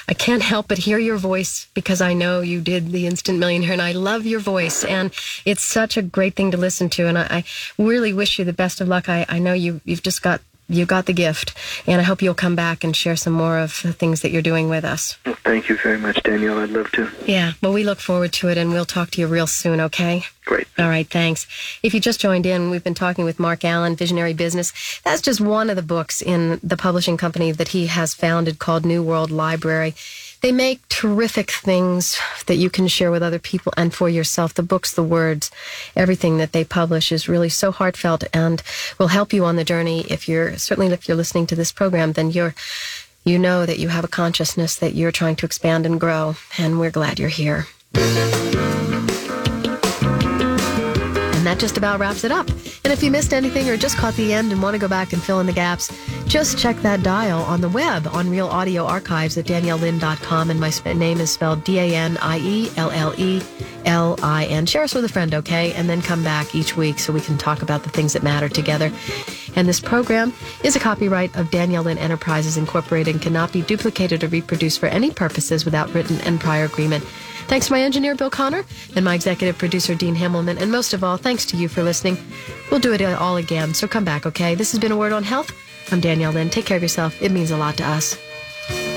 I can't help but hear your voice because I know you did the Instant Millionaire, and I love your voice, and it's such a great thing to listen to, and I really wish you the best of luck. I know you've just got the gift, and I hope you'll come back and share some more of the things that you're doing with us. Well, thank you very much, Danielle. I'd love to. Yeah, well, we look forward to it, and we'll talk to you real soon, okay? Great. All right, thanks. If you just joined in, we've been talking with Mark Allen, Visionary Business. That's just one of the books in the publishing company that he has founded called New World Library. They make terrific things that you can share with other people and for yourself. The books, the words, everything that they publish is really so heartfelt and will help you on the journey. If you're listening to this program, then you know that you have a consciousness that you're trying to expand and grow, and we're glad you're here. And that just about wraps it up. And if you missed anything or just caught the end and want to go back and fill in the gaps, just check that dial on the web on Real Audio Archives at DanielleLin.com, and my name is spelled DanielleLin. Share us with a friend, okay? And then come back each week so we can talk about the things that matter together. And this program is a copyright of Danielle Lin Enterprises Incorporated and cannot be duplicated or reproduced for any purposes without written and prior agreement. Thanks to my engineer, Bill Connor, and my executive producer, Dean Himmelman, and most of all, thanks to you for listening. We'll do it all again, so come back, okay? This has been A Word on Health. I'm Danielle Lin. Take care of yourself. It means a lot to us.